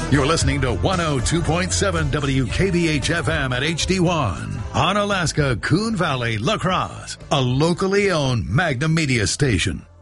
You're listening to 102.7 WKBH-FM at HD1 on Alaska, Coon Valley, La Crosse, a locally owned Magnum Media station.